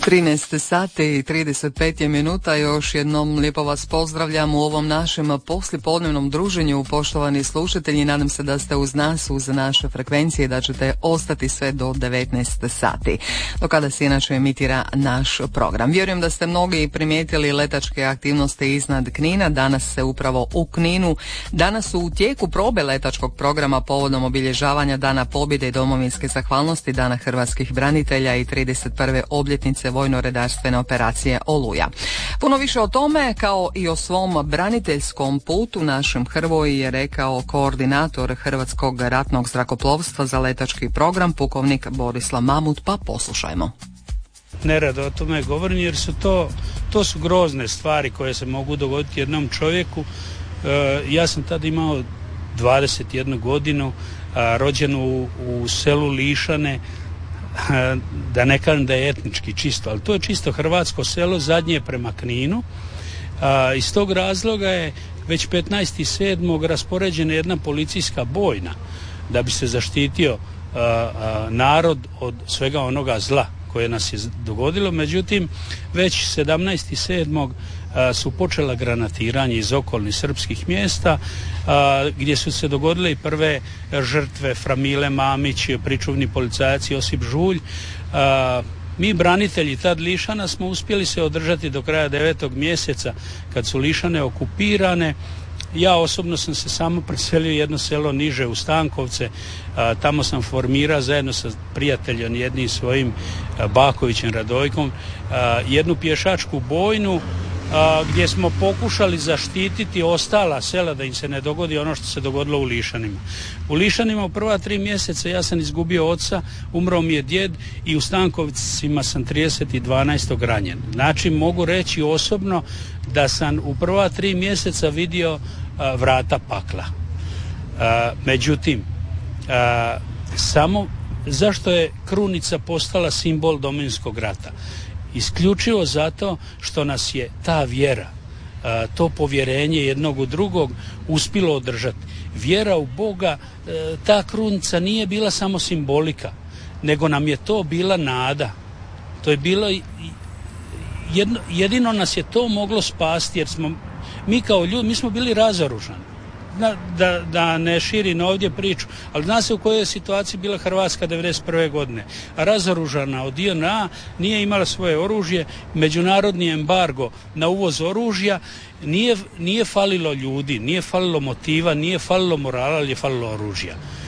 13 sati i 35 minuta. Još jednom lijepo vas pozdravljam u ovom našem poslijepodnevnom druženju, poštovani slušatelji. Nadam se da ste uz nas, uz naše frekvencije, da ćete ostati sve do 19 sati, do kada se inače emitira naš program. Vjerujem da ste mnogi primijetili letačke aktivnosti iznad Knina. Danas se upravo u Kninu, danas su u tijeku probe letačkog programa povodom obilježavanja Dana pobjede i domovinske zahvalnosti, Dana hrvatskih branitelja i 31. obljetnice vojno-redarstvene operacije Oluja. Puno više o tome, kao i o svom braniteljskom putu, našem Hrvoji je rekao koordinator Hrvatskog ratnog zrakoplovstva za letački program, pukovnik Borislav Mamut, pa poslušajmo. Nerado o tome govorim jer su to su grozne stvari koje se mogu dogoditi jednom čovjeku. Ja sam tada imao 21 godinu, rođen u selu Lišane, da ne kažem da je etnički čisto, ali to je čisto hrvatsko selo, zadnje prema Kninu. Iz tog razloga je već 15.7. raspoređena jedna policijska bojna da bi se zaštitio narod od svega onoga zla koje nas je dogodilo. Međutim, već 17.7. su počela granatiranje iz okolnih srpskih mjesta, gdje su se dogodile i prve žrtve, Framile Mamić, pričuvni policajac Josip Žulj. Mi branitelji tad Lišana smo uspjeli se održati do kraja 9. mjeseca kad su Lišane okupirane. Ja osobno sam se samo preselio jedno selo niže u Stankovce, tamo sam formirao zajedno sa prijateljem jednim svojim Bakovićem Radojkom jednu pješačku bojnu gdje smo pokušali zaštititi ostala sela da im se ne dogodi ono što se dogodilo u Lišanima. U Lišanima u prva 3 mjeseca ja sam izgubio oca, umro mi je djed i u Stankovcima sam 30.12. ranjen. Znači mogu reći osobno da sam u prva 3 mjeseca vidio vrata pakla. Međutim, samo zašto je krunica postala simbol Domovinskog rata? Isključivo zato što nas je ta vjera, to povjerenje jednog u drugog uspjelo održati. Vjera u Boga, ta krunica nije bila samo simbolika, nego nam je to bila nada. To je bilo jedino nas je to moglo spasti, jer smo mi kao ljudi, mi smo bili razoružani. Da ne širim ovdje priču, ali zna se u kojoj je situaciji bila Hrvatska 1991. godine. Razoružana od JNA, nije imala svoje oružje, međunarodni embargo na uvoz oružja, nije falilo ljudi, nije falilo motiva, nije falilo morala, ali je falilo oružja.